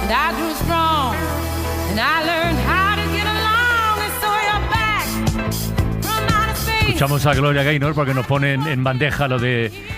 and I grew strong, and I learned how to get along, and so you're back from outer space. Escuchamos a Gloria Gaynor porque nos ponen en bandeja lo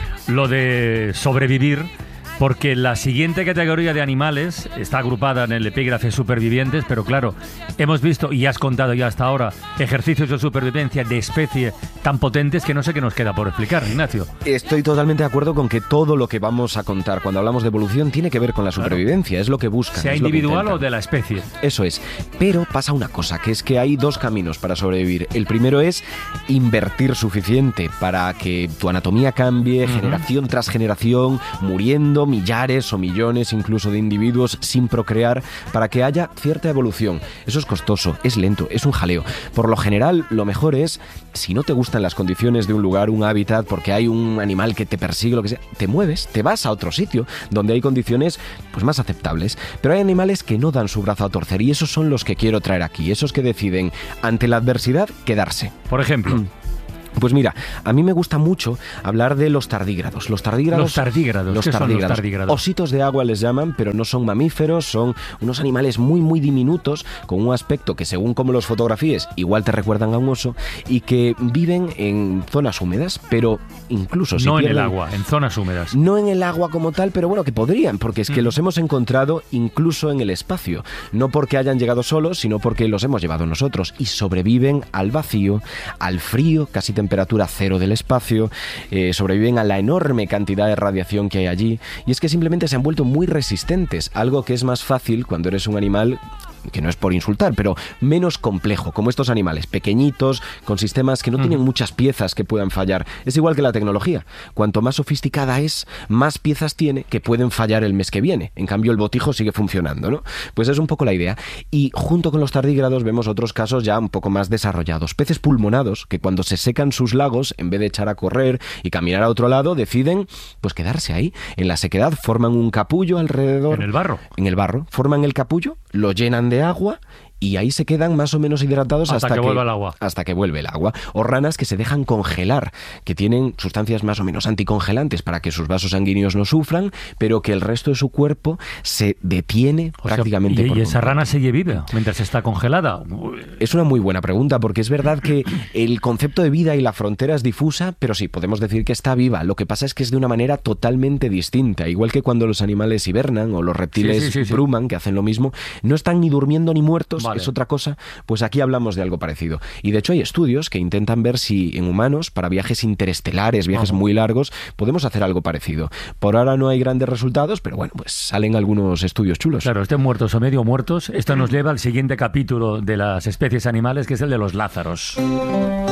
de sobrevivir, porque la siguiente categoría de animales está agrupada en el epígrafe supervivientes, pero claro, hemos visto y has contado ya hasta ahora ejercicios de supervivencia de especie tan potentes que no sé qué nos queda por explicar, Ignacio. Estoy totalmente de acuerdo con que todo lo que vamos a contar cuando hablamos de evolución tiene que ver con la supervivencia, claro. Es lo que buscan. Sea individual o de la especie. Eso es, pero pasa una cosa, que es que hay dos caminos para sobrevivir. El primero es invertir suficiente para que tu anatomía cambie, generación tras generación, muriendo millares o millones incluso de individuos sin procrear para que haya cierta evolución. Eso es costoso, es lento, es un jaleo. Por lo general, lo mejor es, si no te gustan las condiciones de un lugar, un hábitat, porque hay un animal que te persigue, lo que sea, te mueves, te vas a otro sitio donde hay condiciones pues más aceptables. Pero hay animales que no dan su brazo a torcer y esos son los que quiero traer aquí, esos que deciden ante la adversidad quedarse. Por ejemplo... Pues mira, a mí me gusta mucho hablar de los tardígrados. Los tardígrados. ¿Qué son los tardígrados? Ositos de agua les llaman, pero no son mamíferos, son unos animales muy, muy diminutos, con un aspecto que según como los fotografíes, igual te recuerdan a un oso, y que viven en zonas húmedas, pero incluso si no pierden, en el agua, en zonas húmedas. No en el agua como tal, pero bueno, que podrían, porque es que los hemos encontrado incluso en el espacio. No porque hayan llegado solos, sino porque los hemos llevado nosotros, y sobreviven al vacío, al frío, casi temperatura cero del espacio, sobreviven a la enorme cantidad de radiación que hay allí, y es que simplemente se han vuelto muy resistentes, algo que es más fácil cuando eres un animal que no es por insultar, pero menos complejo, como estos animales, pequeñitos, con sistemas que no tienen muchas piezas que puedan fallar. Es igual que la tecnología. Cuanto más sofisticada es, más piezas tiene que pueden fallar el mes que viene. En cambio, el botijo sigue funcionando, ¿no? Pues es un poco la idea. Y junto con los tardígrados vemos otros casos ya un poco más desarrollados. Peces pulmonados, que cuando se secan sus lagos, en vez de echar a correr y caminar a otro lado, deciden pues quedarse ahí. En la sequedad forman un capullo alrededor. ¿En el barro? En el barro. Forman el capullo, lo llenan de agua y ahí se quedan más o menos hidratados hasta que vuelva el agua. Hasta que vuelve el agua. O ranas que se dejan congelar, que tienen sustancias más o menos anticongelantes para que sus vasos sanguíneos no sufran, pero que el resto de su cuerpo se detiene prácticamente. ¿Y esa rana sigue viva mientras está congelada? Es una muy buena pregunta, porque es verdad que el concepto de vida y la frontera es difusa, pero sí, podemos decir que está viva. Lo que pasa es que es de una manera totalmente distinta. Igual que cuando los animales hibernan o los reptiles bruman, que hacen lo mismo, no están ni durmiendo ni muertos. Vale. Es otra cosa, pues aquí hablamos de algo parecido. Y de hecho hay estudios que intentan ver si en humanos, para viajes interestelares, viajes muy largos, podemos hacer algo parecido. Por ahora no hay grandes resultados, pero bueno, pues salen algunos estudios chulos. Claro, estén muertos o medio muertos, esto nos lleva al siguiente capítulo de las especies animales, que es el de los lázaros.